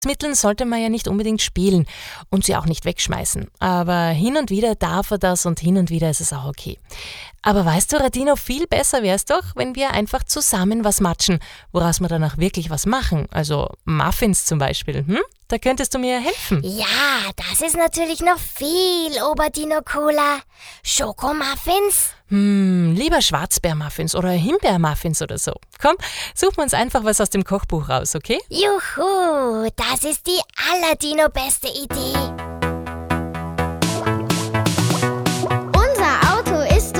Mitteln sollte man ja nicht unbedingt spielen und sie auch nicht wegschmeißen. Aber hin und wieder darf er das und hin und wieder ist es auch okay. Aber weißt du, Radino, viel besser wäre es doch, wenn wir einfach zusammen was matschen, woraus wir dann auch wirklich was machen. Also Muffins zum Beispiel. Da könntest du mir helfen. Ja, das ist natürlich noch viel Oberdino cooler. Schokomuffins? Lieber Schwarzbeermuffins oder Himbeermuffins oder so. Komm, suchen wir uns einfach was aus dem Kochbuch raus, okay? Juhu, das ist die allerdino beste Idee.